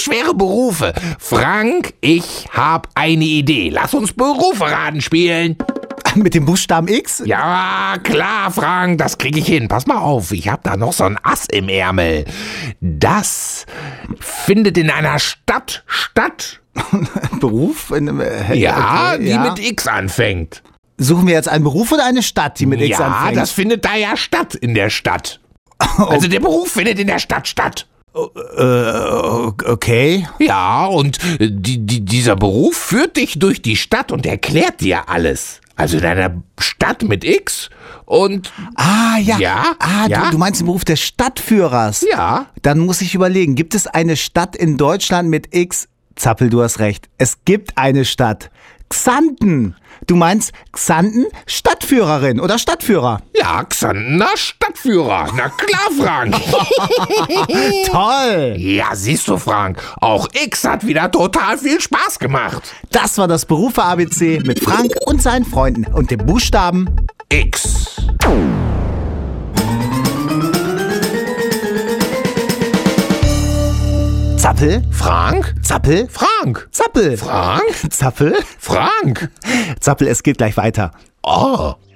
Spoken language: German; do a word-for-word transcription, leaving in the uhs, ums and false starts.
schwere Berufe. Frank, ich hab eine Idee. Lass uns Berufe raten spielen. Mit dem Buchstaben X? Ja, klar, Frank, das krieg ich hin. Pass mal auf, ich hab da noch so ein Ass im Ärmel. Das findet in einer Stadt statt. Beruf? In, äh, Ja, okay, die ja. mit X anfängt. Suchen wir jetzt einen Beruf oder eine Stadt, die mit X Ja, anfängt? das findet da ja statt in der Stadt. Also der Beruf findet in der Stadt statt. Äh, okay. Ja, und die, die, dieser Beruf führt dich durch die Stadt und erklärt dir alles. Also in einer Stadt mit X und... Ah, ja. Ja, ah, ja. Du, du meinst den Beruf des Stadtführers. Ja. Dann muss ich überlegen, gibt es eine Stadt in Deutschland mit X? Zappel, du hast recht. Es gibt eine Stadt. Xanten. Du meinst Xanten, Stadtführerin oder Stadtführer. Ja, Xantener Stadtführer. Na klar, Frank. Toll. Ja, siehst du, Frank, auch X hat wieder total viel Spaß gemacht. Das war das Berufe-A B C mit Frank und seinen Freunden und dem Buchstaben X. Zappel, Frank? Zappel, Frank? Zappel, Frank? Zappel, Frank? Zappel, es geht gleich weiter. Oh.